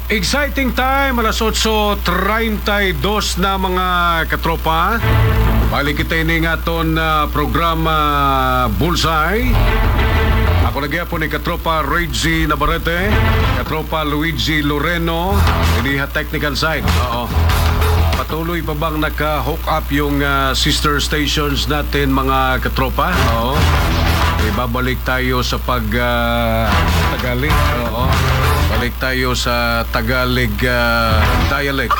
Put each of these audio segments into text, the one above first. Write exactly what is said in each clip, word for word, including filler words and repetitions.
Exciting time, alas otso treinta y dos na mga katropa. Balik kita ini nga ton uh, programa Bullseye. Ako lagi po ni katropa Reggie Navarrete, katropa Luigi Loreno, hindi ha technical side. Oo. Patuloy pa bang naka-hook up yung uh, sister stations natin mga katropa? Oo. Ibabalik tayo sa pag uh, Tagalog. Oo. Balik tayo sa Tagalog uh, dialect.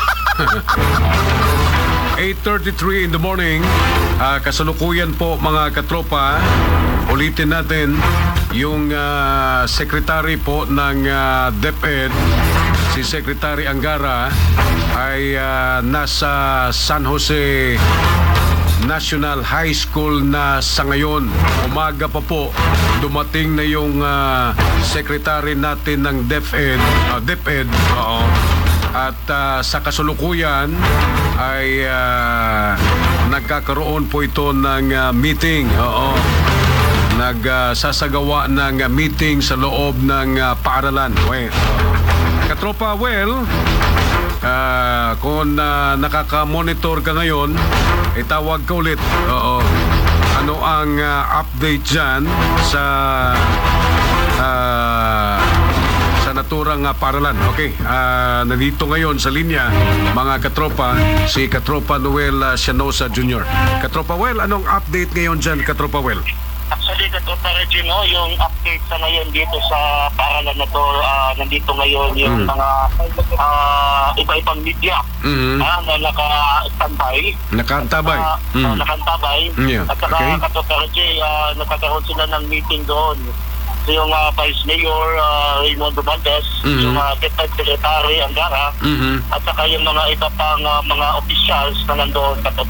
eight thirty-three in the morning. Uh, kasalukuyan po mga katropa. Ulitin natin yung uh, secretary po ng uh, DepEd, si Secretary Angara, ay uh, nasa San Jose National High School na sa ngayon. Umaga pa po, dumating na yung uh, secretary natin ng DepEd, uh, DepEd, oo. At uh, sa kasulukuyan ay uh, nagkakaroon po ito ng uh, meeting, oo. Nagsasagawa uh, ng uh, meeting sa loob ng uh, paaralan. Well, katropa, well, Uh, kung uh, nakaka-monitor ka ngayon, itawag ka ulit. Oo. Ano ang uh, update dyan sa uh, sa naturang uh, paralan? Okay, uh, nandito ngayon sa linya mga katropa, si Katropa Noel uh, Sianosa Junior Katropa Well, anong update ngayon dyan, Katropa Well? Actually, Katropa Reggie, no, yung update sa ngayon dito sa paaralan na to, uh, nandito ngayon yung mm. mga uh, iba-ibang media mm-hmm. uh, na naka-standby. Naka-antabay. Uh, mm. uh, naka-antabay. Yeah. At saka, okay. Katropa Reggie, uh, nagkakaroon sila ng meeting doon. So, yung uh, Vice Mayor uh, Raymundo Valdez, mm-hmm. yung uh, Deputy Secretary Angara, mm-hmm. at saka yung mga iba pang uh, mga officials na nandoon, Katropa